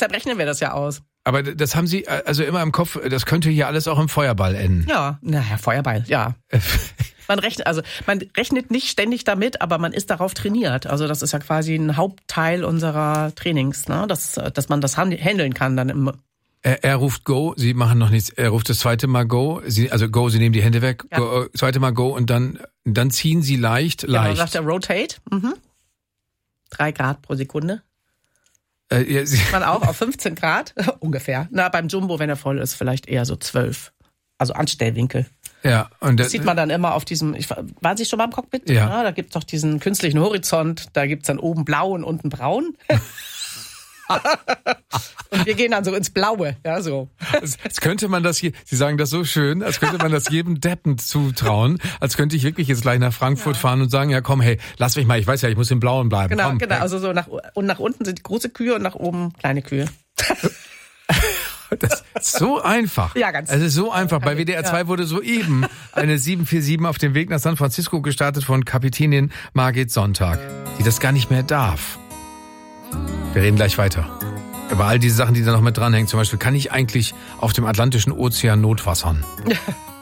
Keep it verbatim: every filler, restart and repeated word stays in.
deshalb rechnen wir das ja aus. Aber das haben Sie also immer im Kopf, das könnte hier alles auch im Feuerball enden. Ja, naja, Feuerball, ja. Man rechnet, also man rechnet nicht ständig damit, aber man ist darauf trainiert. Also das ist ja quasi ein Hauptteil unserer Trainings, ne? dass, dass man das handeln kann dann im Er, er ruft Go, Sie machen noch nichts. Er ruft das zweite Mal Go, Sie, also Go, Sie nehmen die Hände weg. Ja. Go, zweite Mal Go und dann, dann ziehen Sie leicht, genau, leicht. Dann sagt er Rotate. Mhm. Drei Grad pro Sekunde. Äh, ja, Sie man auch auf fünfzehn Grad ungefähr. Na, beim Jumbo, wenn er voll ist, vielleicht eher so zwölf. Also Anstellwinkel. Ja, und das, das sieht man dann immer auf diesem, ich, waren Sie schon mal im Cockpit? Ja. ja da gibt's doch diesen künstlichen Horizont, da gibt's dann oben blau und unten braun. Und wir gehen dann so ins Blaue, ja, so. Als, als könnte man das hier, Sie sagen das so schön, als könnte man das jedem Deppen zutrauen, als könnte ich wirklich jetzt gleich nach Frankfurt ja. fahren und sagen, ja komm, hey, lass mich mal, ich weiß ja, ich muss im Blauen bleiben. Genau, komm, genau, hey. also so nach, und nach unten sind große Kühe und nach oben kleine Kühe. Das ist so einfach. Ja, ganz. Es ist so einfach. Bei W D R zwei ja. wurde soeben eine sieben vier sieben auf dem Weg nach San Francisco gestartet von Kapitänin Margit Sonntag, die das gar nicht mehr darf. Wir reden gleich weiter. Über all diese Sachen, die da noch mit dranhängen. Zum Beispiel, kann ich eigentlich auf dem Atlantischen Ozean notwassern?